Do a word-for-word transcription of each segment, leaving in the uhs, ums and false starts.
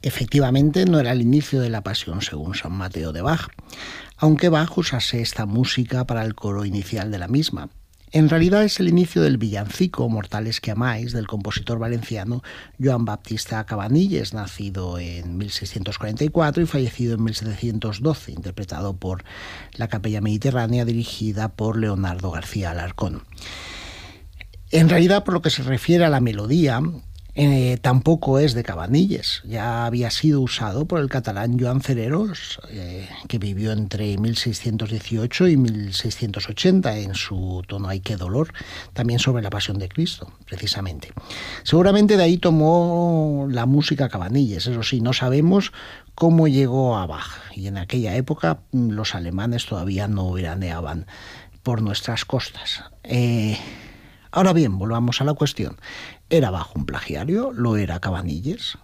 Efectivamente, no era el inicio de la Pasión según San Mateo de Bach, aunque Bach usase esta música para el coro inicial de la misma. En realidad es el inicio del villancico Mortales que amáis, del compositor valenciano Joan Baptista Cabanilles, nacido en mil seiscientos cuarenta y cuatro y fallecido en mil setecientos doce, interpretado por la Capella Mediterránea, dirigida por Leonardo García Alarcón. En realidad, por lo que se refiere a la melodía, Eh, tampoco es de Cabanilles, ya había sido usado por el catalán Joan Cereros, eh, que vivió entre mil seiscientos dieciocho y mil seiscientos ochenta en su tono Ay, qué dolor, también sobre la Pasión de Cristo, precisamente. Seguramente de ahí tomó la música Cabanilles, eso sí, no sabemos cómo llegó a Bach, y en aquella época los alemanes todavía no veraneaban por nuestras costas. Eh, ahora bien, volvamos a la cuestión. ¿Era Bach un plagiario? ¿Lo era Cabanilles?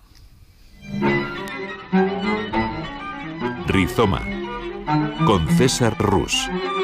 Rizoma, con César Rus.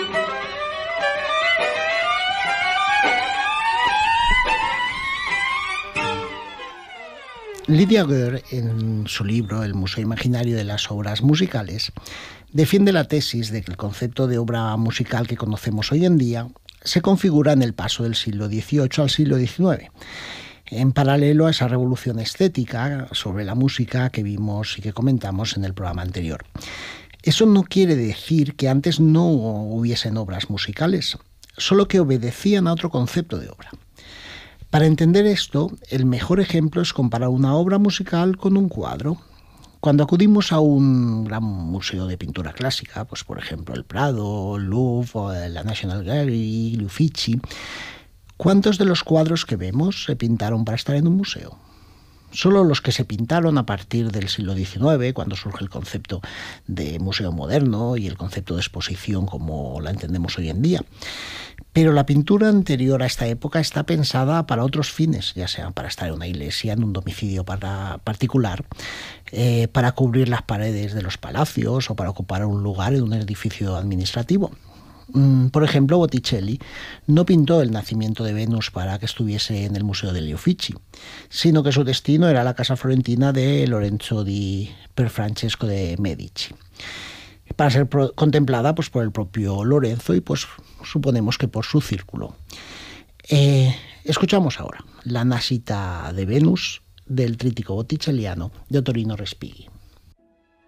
Lydia Goer, en su libro El Museo Imaginario de las Obras Musicales, defiende la tesis de que el concepto de obra musical que conocemos hoy en día se configura en el paso del siglo dieciocho al siglo diecinueve, en paralelo a esa revolución estética sobre la música que vimos y que comentamos en el programa anterior. Eso no quiere decir que antes no hubiesen obras musicales, solo que obedecían a otro concepto de obra. Para entender esto, el mejor ejemplo es comparar una obra musical con un cuadro. Cuando acudimos a un gran museo de pintura clásica, pues por ejemplo el Prado, el Louvre, o la National Gallery, el Uffizi, ¿cuántos de los cuadros que vemos se pintaron para estar en un museo? Solo los que se pintaron a partir del siglo diecinueve, cuando surge el concepto de museo moderno y el concepto de exposición como la entendemos hoy en día. Pero la pintura anterior a esta época está pensada para otros fines, ya sea para estar en una iglesia, en un domicilio para particular, eh, para cubrir las paredes de los palacios o para ocupar un lugar en un edificio administrativo. Por ejemplo, Botticelli no pintó el nacimiento de Venus para que estuviese en el Museo degli Uffizi, sino que su destino era la casa florentina de Lorenzo di Pierfrancesco de Medici, para ser contemplada pues, por el propio Lorenzo y pues suponemos que por su círculo. Eh, escuchamos ahora la Nascita de Venus del trítico botticelliano de Ottorino Respighi.